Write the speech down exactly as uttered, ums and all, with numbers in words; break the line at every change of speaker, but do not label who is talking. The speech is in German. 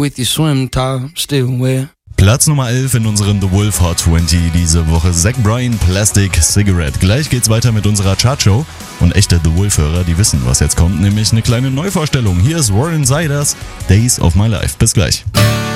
with your swim top still wet.
Platz Nummer elf in unseren The Wolf Hot zwanzig diese Woche. Zach Bryan, Plastic Cigarette. Gleich geht's weiter mit unserer Chartshow. Und echte The Wolf-Hörer, die wissen, was jetzt kommt, nämlich eine kleine Neuvorstellung. Hier ist Warren Ziders, Days of My Life. Bis gleich.